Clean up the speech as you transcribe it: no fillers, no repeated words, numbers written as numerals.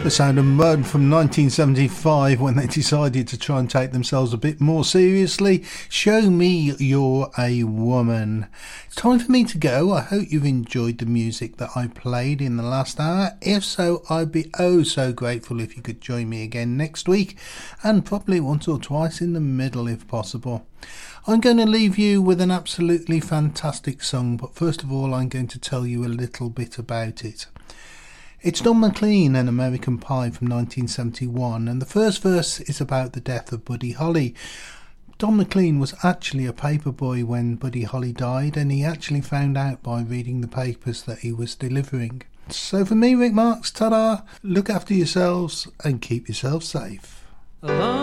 The Sound of Mud from 1975, when they decided to try and take themselves a bit more seriously. Show Me You're a Woman. Time for me to go. I hope you've enjoyed the music that I played in the last hour. If so, I'd be oh so grateful if you could join me again next week, and probably once or twice in the middle if possible. I'm going to leave you with an absolutely fantastic song, but first of all I'm going to tell you a little bit about it. It's Don McLean and American Pie from 1971, and the first verse is about the death of Buddy Holly. Don McLean was actually a paperboy when Buddy Holly died, and he actually found out by reading the papers that he was delivering. So for me, Rick Marks, ta-da, look after yourselves and keep yourselves safe.